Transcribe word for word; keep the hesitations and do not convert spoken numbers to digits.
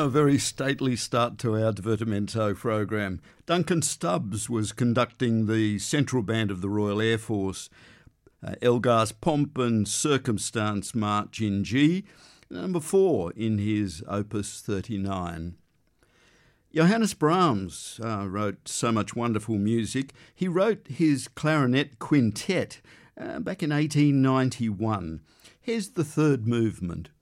very stately start to our Divertimento program. Duncan Stubbs was conducting the Central Band of the Royal Air Force, uh, Elgar's Pomp and Circumstance March in G, number four in his Opus thirty-nine. Johannes Brahms uh, wrote so much wonderful music. He wrote his clarinet quintet uh, back in eighteen ninety-one. Here's the third movement.